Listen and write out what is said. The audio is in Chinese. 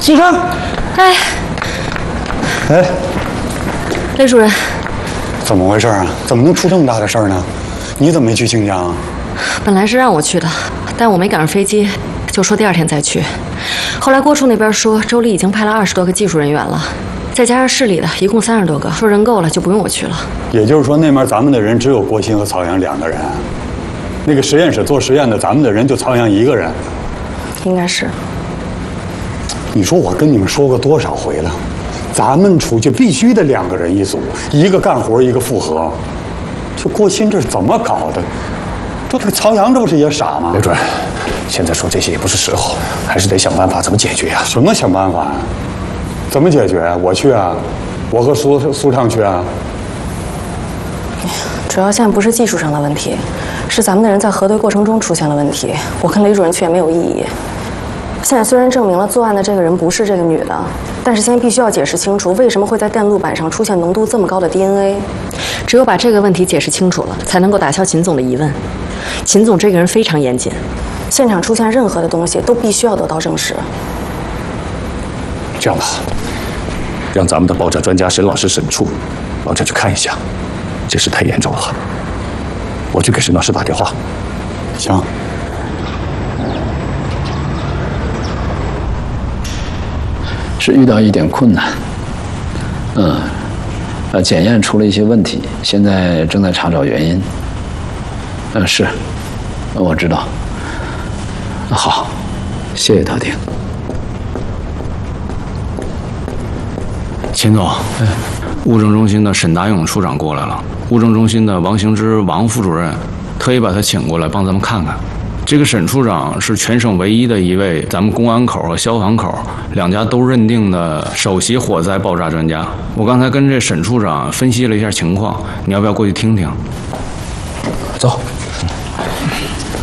启程。 哎，雷主任， 怎么回事啊？怎么能出这么大的事儿呢？你怎么没去清江啊？ 本来是让我去的，但我没赶上飞机，就说第二天再去。后来郭处那边说，周丽已经派了20多个技术人员了，再加上市里的，一共30多个，说人够了就不用我去了。 也就是说，那面咱们的人只有郭鑫和曹阳2个人。那个实验室做实验的，咱们的人就曹阳1个人。 应该是。 你说我跟你们说过多少回了？咱们出去必须得2个人一组，一个干活，一个复核。这郭鑫这是怎么搞的？这个曹阳这不是也傻吗？ 刘主任，现在说这些也不是时候，还是得想办法怎么解决呀？ 什么想办法呀？怎么解决啊？我去啊，我和苏畅去啊。 主要现在不是技术上的问题，是咱们的人在核对过程中出现了问题。我跟雷主任去也没有意义。现在虽然证明了作案的这个人不是这个女的，但是现在必须要解释清楚为什么会在电路板上出现浓度这么高的 DNA。只有把这个问题解释清楚了，才能够打消秦总的疑问。秦总这个人非常严谨，现场出现任何的东西都必须要得到证实。 这样吧，让咱们的爆炸专家沈老师、沈处往这去看一下，这事太严重了。我去给沈老师打电话。 行。 是遇到一点困难，检验出了一些问题，现在正在查找原因。是，我知道。好，谢谢特定。 秦总，物证中心的沈达勇处长过来了，物证中心的王行之王副主任特意把他请过来帮咱们看看。这个沈处长是全省唯一的一位咱们公安口和消防口2家都认定的首席火灾爆炸专家。我刚才跟这沈处长分析了一下情况，你要不要过去听听？ 走。